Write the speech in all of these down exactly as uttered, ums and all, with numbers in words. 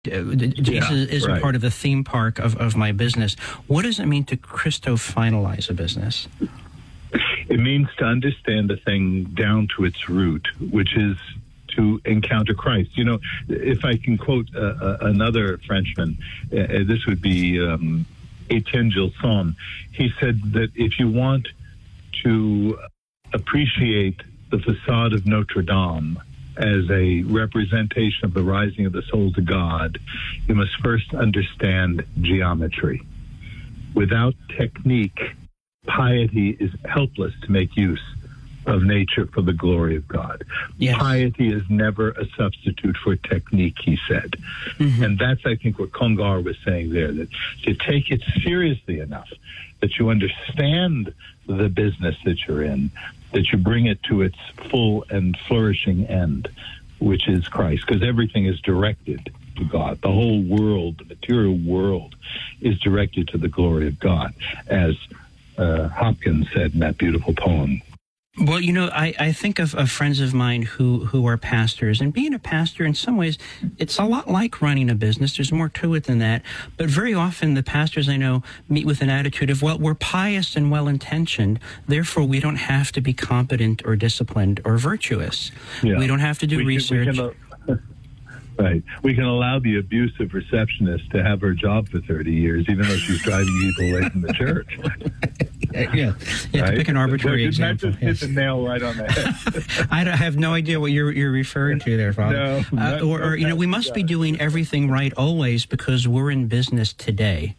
Uh, Jesus yeah, isn't right. part of the theme park of, of my business. What does it mean to Christo-finalize a business? It means to understand a thing down to its root, which is to encounter Christ. You know, if I can quote uh, uh, another Frenchman, uh, this would be um, Etienne Gilson. He said that if you want to appreciate the facade of Notre Dame as a representation of the rising of the soul to God, you must first understand geometry. Without technique, piety is helpless to make use of nature for the glory of God. Yes. Piety is never a substitute for technique, he said. Mm-hmm. And that's, I think, what Congar was saying there, that to take it seriously enough, that you understand the business that you're in, that you bring it to its full and flourishing end, which is Christ, because everything is directed to God. The whole world, the material world, is directed to the glory of God, as uh, Hopkins said in that beautiful poem. Well, you know, I, I think of, of friends of mine who, who are pastors, and being a pastor, in some ways, it's a lot like running a business. There's more to it than that. But very often the pastors I know meet with an attitude of, well, we're pious and well-intentioned, therefore we don't have to be competent or disciplined or virtuous. Yeah. We don't have to do we research. Can, we can, uh, right. We can allow the abusive receptionist to have her job for thirty years, even though she's driving people away from the church. Yeah, yeah. Right? To pick an arbitrary well, example. That just hit the nail right on the head. I, don't, I have no idea what you're you're referring to there, Father. No, uh, or, or you know, we must be doing everything right always because we're in business today,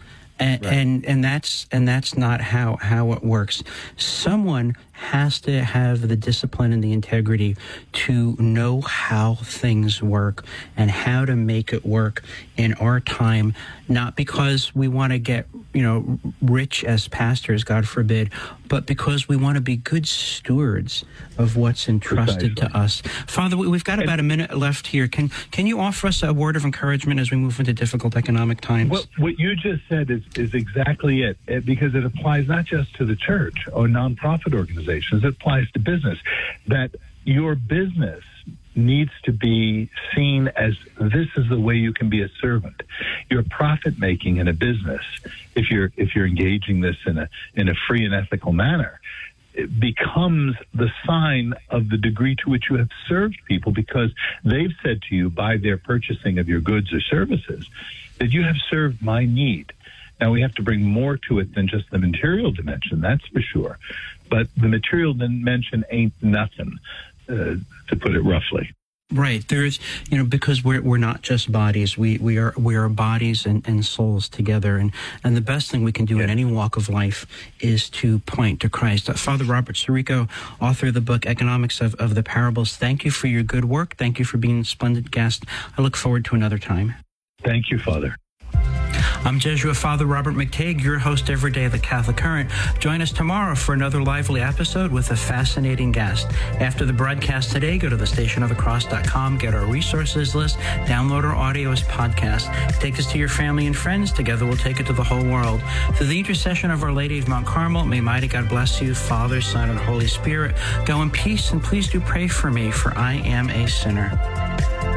and right. and, and that's and that's not how how it works. Someone has to have the discipline and the integrity to know how things work and how to make it work in our time, not because we want to get, you know, rich as pastors, God forbid, but because we want to be good stewards of what's entrusted Precisely. to us. Father, we've got about a minute left here. Can can you offer us a word of encouragement as we move into difficult economic times? Well, what you just said is, is exactly it, because it applies not just to the church or nonprofit organizations. It applies to business, that your business needs to be seen as this is the way you can be a servant. Your profit making in a business, if you're if you're engaging this in a in a free and ethical manner, it becomes the sign of the degree to which you have served people, because they've said to you by their purchasing of your goods or services that you have served my need. Now, we have to bring more to it than just the material dimension, that's for sure. But the material dimension ain't nothing, uh, to put it roughly. Right. There's, you know, because we're we're not just bodies. We we are we are bodies and, and souls together. And, and the best thing we can do yes. in any walk of life is to point to Christ. Uh, Father Robert Sirico, author of the book Economics of, of the Parables, thank you for your good work. Thank you for being a splendid guest. I look forward to another time. Thank you, Father. I'm Jesuit Father Robert McTague, your host every day of the Catholic Current. Join us tomorrow for another lively episode with a fascinating guest. After the broadcast today, go to the station of the cross dot com, get our resources list, download our audio as podcast. Take this to your family and friends. Together we'll take it to the whole world. Through the intercession of Our Lady of Mount Carmel, may mighty God bless you, Father, Son, and Holy Spirit. Go in peace, and please do pray for me, for I am a sinner.